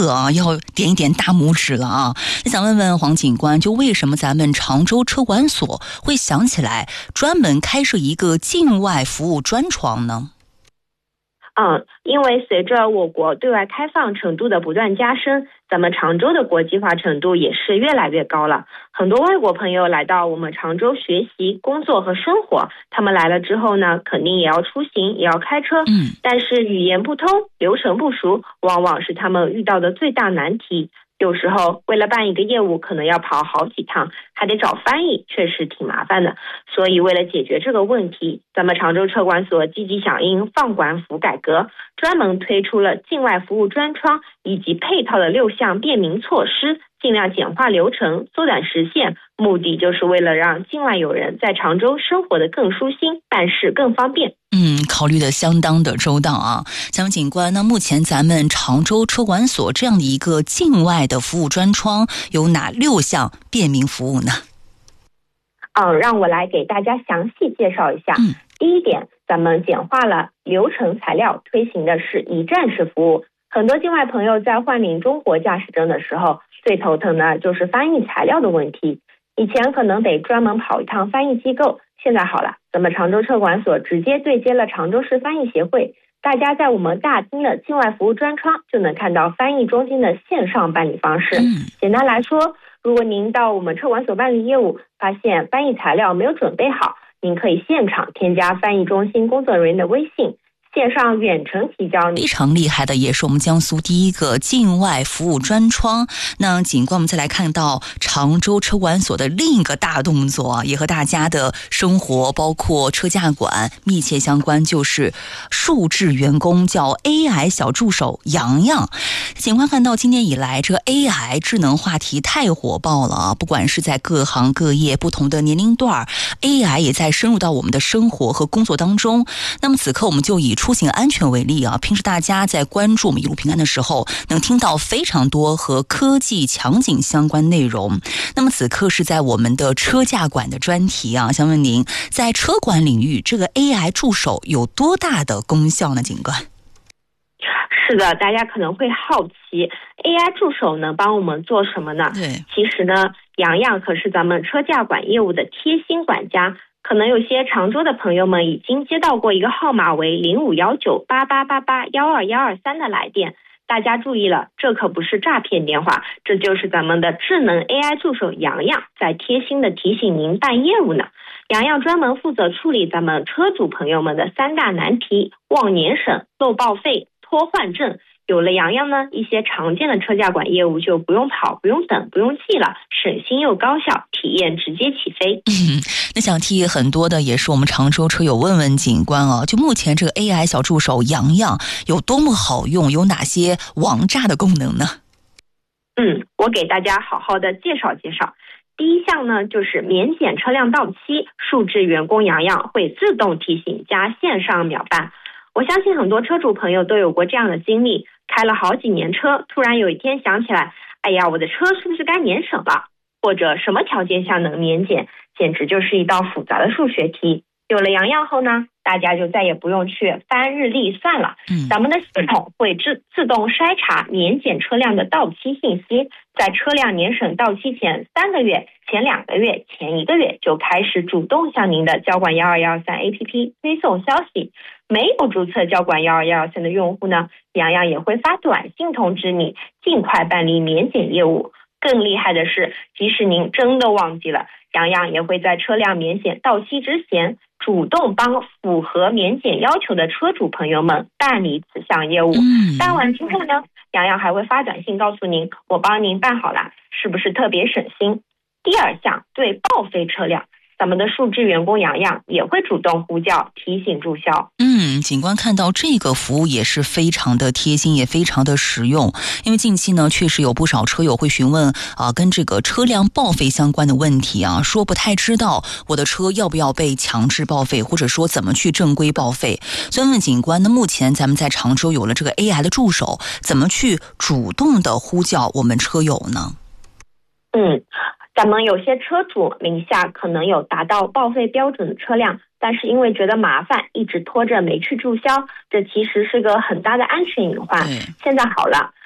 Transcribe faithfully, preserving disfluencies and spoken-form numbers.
个啊，要点一点大拇指了啊。那想问问黄警官，就为什么咱们常州车管所会想起来专门开设一个境外服务专窗呢？ 嗯，因为随着我国对外开放程度的不断加深，咱们常州的国际化程度也是越来越高了。很多外国朋友来到我们常州学习、工作和生活，他们来了之后呢，肯定也要出行，也要开车。 嗯， 但是语言不通、流程不熟，往往是他们遇到的最大难题。有时候为了办一个业务，可能要跑好几趟，还得找翻译，确实挺麻烦的。所以为了解决这个问题，咱们常州车管所积极响应放管服改革，专门推出了境外服务专窗以及配套的六项便民措施，尽量简化流程，缩短时限，目的就是为了让境外友人在常州生活得更舒心，办事更方便。 嗯，考虑的相当的周到啊。想问警官，那目前咱们常州车管所这样的一个境外的服务专窗有哪六项便民服务呢？ 嗯，让我来给大家详细介绍一下。 嗯， 第一点，咱们简化了流程材料，推行的是一站式服务。很多境外朋友在换领中国驾驶证的时候，最头疼的就是翻译材料的问题。以前可能得专门跑一趟翻译机构，现在好了，咱们常州车管所直接对接了常州市翻译协会，大家在我们大厅的境外服务专窗就能看到翻译中心的线上办理方式。 嗯， 简单来说，如果您到我们车管所办理业务，发现翻译材料没有准备好，您可以现场添加翻译中心工作人员的微信，线上远程提交你。 非常厉害的，也是我们江苏第一个境外服务专窗。那警官，我们再来看到常州车管所的另一个大动作，也和大家的生活包括车驾管密切相关，就是数字员工叫 A I 小助手洋洋。警官看到今年以来这 A I 智能话题太火爆了啊，不管是在各行各业不同的年龄段 A I 也在深入到我们的生活和工作当中。那么此刻我们就以出行安全为例啊，平时大家在关注我们一路平安的时候，能听到非常多和科技场景相关内容。那么此刻是在我们的车驾管的专题啊，想问您，在车管领域，这个 A I 助手有多大的功效呢？警官？ 是的，大家可能会好奇 A I 助手能帮我们做什么呢？ 对， 其实呢，洋洋可是咱们车驾管业务的贴心管家。可能有些常州的朋友们已经接到过一个号码为零五幺九八八八八幺二幺二三的来电，大家注意了，这可不是诈骗电话，这就是咱们的智能 A I 助手洋洋在贴心的提醒您办业务呢。洋洋专门负责处理咱们车主朋友们的三大难题：忘年审、漏报废、拖换证。有了洋洋呢，一些常见的车驾管业务就不用跑、不用等、不用记了，省心又高效，体验直接起飞。 嗯，那想替很多的也是我们常州车友问问警官啊，就目前这个 A I 小助手洋洋有多么好用，有哪些王炸的功能呢？ 嗯，我给大家好好的介绍介绍。第一项呢，就是免检车辆到期，数字员工洋洋会自动提醒加线上秒办。我相信很多车主朋友都有过这样的经历，开了好几年车，突然有一天想起来，哎呀，我的车是不是该年审了？或者什么条件下能免检，简直就是一道复杂的数学题。有了洋洋后呢，大家就再也不用去翻日历算了， 嗯， 咱们的系统会自自动筛查免检车辆的到期信息，在车辆年审到期前三个月、前两个月、前一个月就开始主动向您的交管幺二幺三 A P P 推送消息。没有注册交管幺二幺三的用户呢，洋洋也会发短信通知你，尽快办理免检业务。更厉害的是，即使您真的忘记了，洋洋也会在车辆免检到期之前，主动帮符合免检要求的车主朋友们办理此项业务。 嗯， 办完之后呢，洋洋还会发短信告诉您，我帮您办好了，是不是特别省心？第二项，对报废车辆，咱们的数字员工洋洋也会主动呼叫提醒注销。 嗯，警官看到这个服务也是非常的贴心，也非常的实用。因为近期呢，确实有不少车友会询问啊、呃，跟这个车辆报废相关的问题啊，说不太知道我的车要不要被强制报废，或者说怎么去正规报废。所以问警官，那目前咱们在常州有了这个 A I 的助手，怎么去主动的呼叫我们车友呢？ 嗯。咱们有些车主名下可能有达到报废标准的车辆，但是因为觉得麻烦，一直拖着没去注销，这其实是个很大的安全隐患。现在好了，